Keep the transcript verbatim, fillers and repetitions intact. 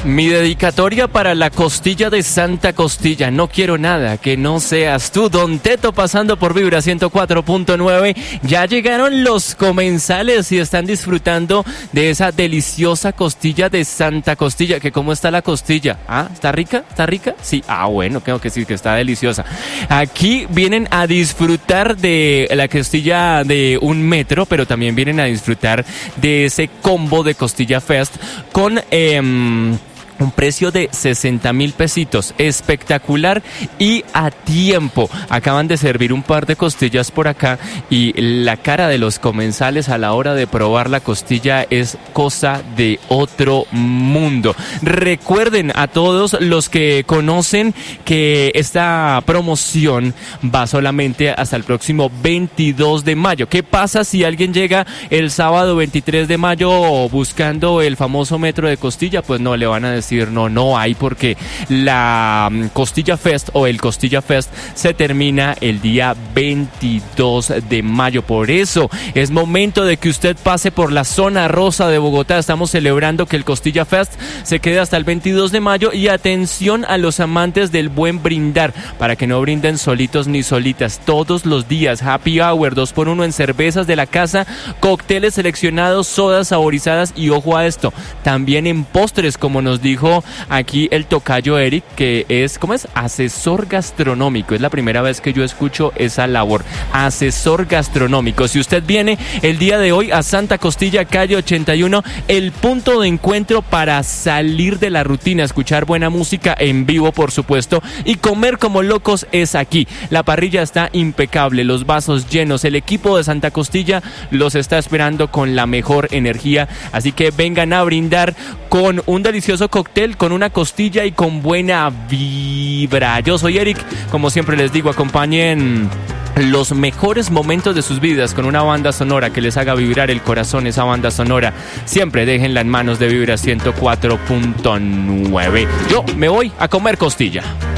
Mi dedicatoria para la costilla de Santa Costilla. No quiero nada que no seas tú. Don Teto pasando por Vibra ciento cuatro punto nueve. Ya llegaron los comensales y están disfrutando de esa deliciosa costilla de Santa Costilla. ¿Que cómo está la costilla? ¿Ah? ¿Está rica? ¿Está rica? Sí. Ah, bueno, creo que sí, que está deliciosa. Aquí vienen a disfrutar de la costilla de un metro, pero también vienen a disfrutar de ese combo de Costilla Fest con... Eh, un precio de sesenta mil pesitos, espectacular y a tiempo. Acaban de servir un par de costillas por acá y la cara de los comensales a la hora de probar la costilla es cosa de otro mundo. Recuerden a todos los que conocen que esta promoción va solamente hasta el próximo veintidós de mayo. ¿Qué pasa si alguien llega el sábado veintitrés de mayo buscando el famoso metro de costilla? Pues no, le van a decir decir no, no hay, porque la Costilla Fest o el Costilla Fest se termina el día veintidós de mayo. Por eso es momento de que usted pase por la zona rosa de Bogotá. Estamos celebrando que el Costilla Fest se quede hasta el veintidós de mayo, y atención a los amantes del buen brindar, para que no brinden solitos ni solitas. Todos los días happy hour, dos por uno en cervezas de la casa, cócteles seleccionados, sodas saborizadas y ojo a esto, también en postres, como nos dijo aquí el tocayo Eric, que es, ¿cómo es? Asesor gastronómico. Es la primera vez que yo escucho esa labor, asesor gastronómico. Si usted viene el día de hoy a Santa Costilla, calle ochenta y uno, el punto de encuentro para salir de la rutina, escuchar buena música en vivo, por supuesto, y comer como locos es aquí. La parrilla está impecable, los vasos llenos, el equipo de Santa Costilla los está esperando con la mejor energía, así que vengan a brindar con un delicioso cóctel, con una costilla y con buena vibra. Yo soy Eric, como siempre les digo, acompañen los mejores momentos de sus vidas con una banda sonora que les haga vibrar el corazón. Esa banda sonora siempre déjenla en manos de Vibra ciento cuatro punto nueve. Yo me voy a comer costilla.